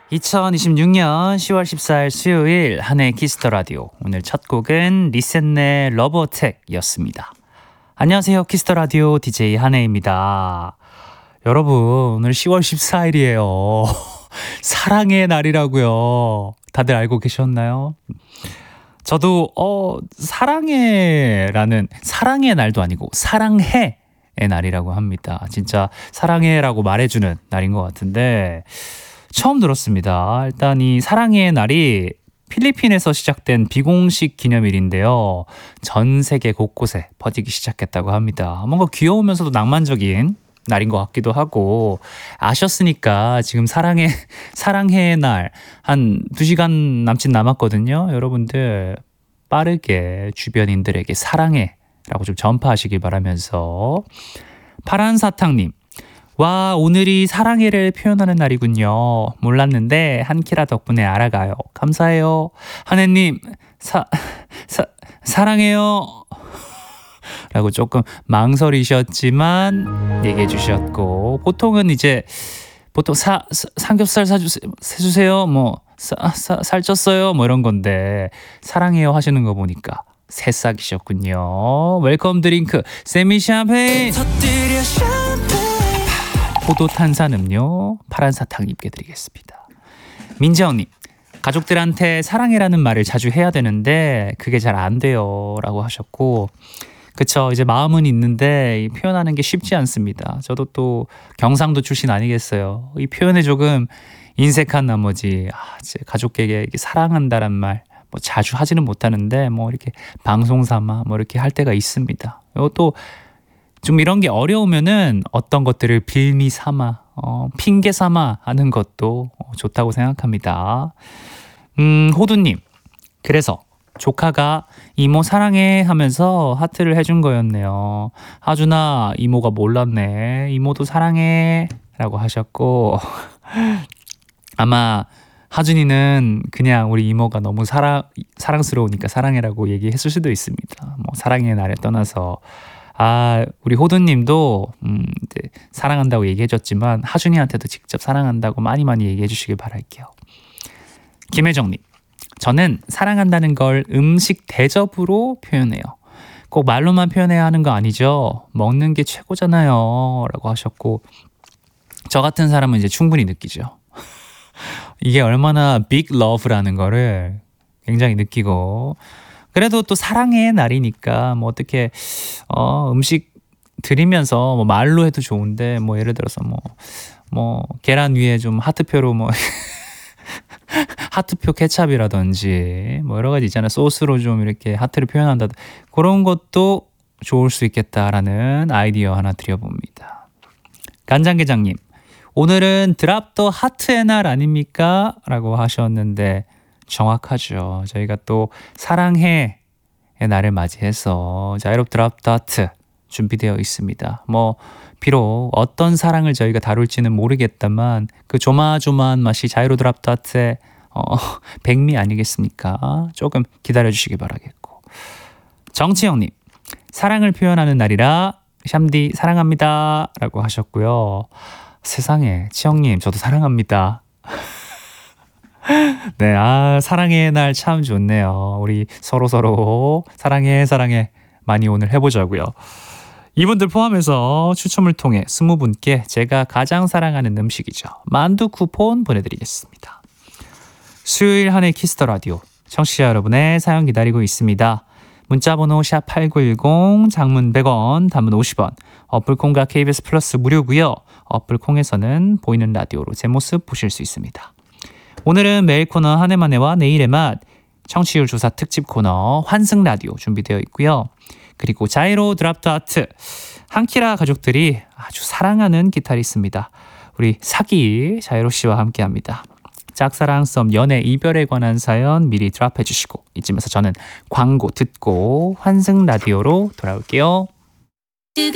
2026년 10월 14일 수요일 한해 키스터 라디오. 오늘 첫 곡은 리셋네 러브어택이었습니다. 안녕하세요. 키스터 라디오 DJ 한해입니다. 여러분, 오늘 10월 14일이에요. 사랑의 날이라고요. 다들 알고 계셨나요? 저도 사랑의 날도 아니고 사랑해의 날이라고 합니다. 진짜 사랑해라고 말해주는 날인 것 같은데 처음 들었습니다. 일단 이 사랑해의 날이 필리핀에서 시작된 비공식 기념일인데요. 전 세계 곳곳에 퍼지기 시작했다고 합니다. 뭔가 귀여우면서도 낭만적인 날인 것 같기도 하고, 아셨으니까 지금 사랑해의 날 한 2시간 남짓 남았거든요. 여러분들 빠르게 주변인들에게 사랑해라고 좀 전파하시길 바라면서. 파란사탕님, 와, 오늘이 사랑해를 표현하는 날이군요. 몰랐는데 한키라 덕분에 알아가요. 감사해요. 한혜님, 사랑해요. 라고 조금 망설이셨지만 얘기해 주셨고, 보통은 이제 삼겹살 사주세요. 뭐 살쪘어요. 뭐 이런 건데 사랑해요 하시는 거 보니까 새싹이셨군요. 웰컴 드링크 세미 샴페인 포도 탄산음료 파란 사탕 입게 드리겠습니다. 민재언님, 가족들한테 사랑해라는 말을 자주 해야 되는데 그게 잘 안 돼요 라고 하셨고, 그쵸, 이제 마음은 있는데 이 표현하는 게 쉽지 않습니다. 저도 또 경상도 출신 아니겠어요. 이 표현에 조금 인색한 나머지 제 가족에게 사랑한다란 말 뭐 자주 하지는 못하는데 뭐 이렇게 방송 삼아 뭐 이렇게 할 때가 있습니다. 또 좀 이런 게 어려우면은 어떤 것들을 빌미 삼아 핑계 삼아 하는 것도 좋다고 생각합니다. 호두님, 그래서 조카가 이모 사랑해 하면서 하트를 해준 거였네요. 하준아, 이모가 몰랐네. 이모도 사랑해 라고 하셨고, 아마 하준이는 그냥 우리 이모가 너무 사랑스러우니까 사랑해라고 얘기했을 수도 있습니다. 뭐 사랑의 날에 떠나서 우리 호두님도 이제 사랑한다고 얘기해줬지만 하준이한테도 직접 사랑한다고 많이 얘기해 주시길 바랄게요. 김혜정님, 저는 사랑한다는 걸 음식 대접으로 표현해요. 꼭 말로만 표현해야 하는 거 아니죠? 먹는 게 최고잖아요 라고 하셨고, 저 같은 사람은 이제 충분히 느끼죠. 이게 얼마나 빅 러브라는 거를 굉장히 느끼고, 그래도 또 사랑의 날이니까 뭐 어떻게 음식 드리면서 뭐 말로 해도 좋은데, 뭐 예를 들어서 뭐 계란 위에 좀 하트표로 뭐 하트표 케찹이라든지 뭐 여러 가지 있잖아요. 소스로 좀 이렇게 하트를 표현한다, 그런 것도 좋을 수 있겠다라는 아이디어 하나 드려봅니다. 간장게장님, 오늘은 드랍 더 하트의 날 아닙니까? 라고 하셨는데 정확하죠. 저희가 또 사랑해의 날을 맞이해서 자이롭 드랍 더 하트 준비되어 있습니다. 뭐 비록 어떤 사랑을 저희가 다룰지는 모르겠다만 그 조마조마한 맛이 자이로 드랍 더 하트의 백미 아니겠습니까? 조금 기다려주시기 바라겠고. 정치영님, 사랑을 표현하는 날이라 샴디 사랑합니다 라고 하셨고요. 세상에, 치영님 저도 사랑합니다. 네, 사랑의 날 참 좋네요. 우리 서로 사랑해 많이 오늘 해보자고요. 이분들 포함해서 추첨을 통해 20분께 제가 가장 사랑하는 음식이죠, 만두 쿠폰 보내드리겠습니다. 수요일 한해 키스터 라디오, 청취자 여러분의 사연 기다리고 있습니다. 문자번호 샵8910, 장문 100원, 단문 50원, 어플콩과 KBS 플러스 무료고요. 어플콩에서는 보이는 라디오로 제 모습 보실 수 있습니다. 오늘은 매일 코너 한해만해와 내일의 맛, 청취율 조사 특집 코너 환승 라디오 준비되어 있고요. 그리고 자이로 드랍 더 하트, 한키라 가족들이 아주 사랑하는 기타리스트입니다. 우리 사기 자이로 씨와 함께합니다. 짝사랑, 썸, 연애, 이별에 관한 사연 미리 드랍해 주시고, 이쯤에서 저는 광고 듣고 환승 라디오로 돌아올게요.